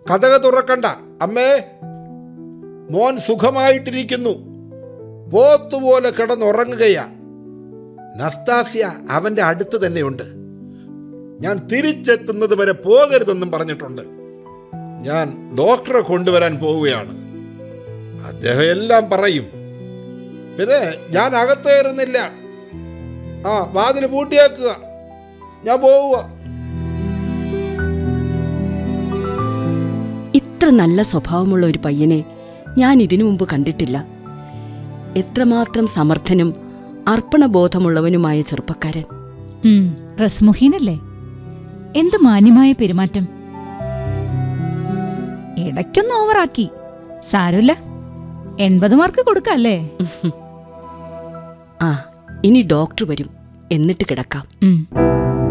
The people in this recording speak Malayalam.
കതക് തുറക്കണ്ട അമ്മേ. മോൻ സുഖമായിട്ടിരിക്കുന്നു, പോത്തുപോലെ കിടന്നുറങ്ങുകയാ. നസ്താസ്യ അവൻ്റെ അടുത്ത് തന്നെയുണ്ട്. ഞാൻ തിരിച്ചെത്തുന്നത് വരെ പോകരുതെന്നും പറഞ്ഞിട്ടുണ്ട്. ഞാൻ ഡോക്ടറെ കൊണ്ടുവരാൻ പോവുകയാണ്. അദ്ദേഹം എല്ലാം പറയും. പിന്നെ ഞാൻ അകത്തേറുന്നില്ല. വാതിൽ പൂട്ടിയേക്കുക. ഞാൻ പോവുക. ഇത്ര നല്ല സ്വഭാവമുള്ള ഒരു പയ്യനെ ഞാൻ ഇതിനു മുമ്പ് കണ്ടിട്ടില്ല. എത്രമാത്രം സമർത്ഥനും അർപ്പണബോധമുള്ളവനുമായ ചെറുപ്പക്കാരൻ. റസ്മുഹീനല്ലേ? എന്ത് മാന്യമായ പെരുമാറ്റം. ഇടയ്ക്കൊന്ന് ഓവറാക്കി. സാരമില്ല, 80 മാർക്ക് കൊടുക്കല്ലേ. ഇനി ഡോക്ടർ വരും, എന്നിട്ട് കിടക്കാം.